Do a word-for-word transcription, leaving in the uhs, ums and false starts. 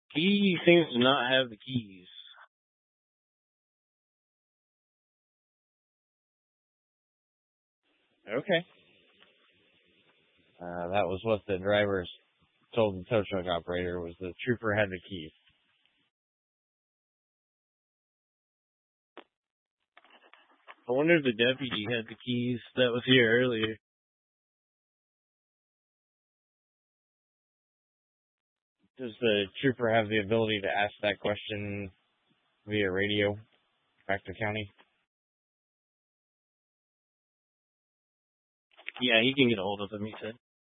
He seems to not have the keys. Okay. Uh, that was what the drivers told the tow truck operator, was the trooper had the keys. I wonder if the deputy had the keys that was here earlier. Does the trooper have the ability to ask that question via radio back to county? Yeah, he can get a hold of him, he said.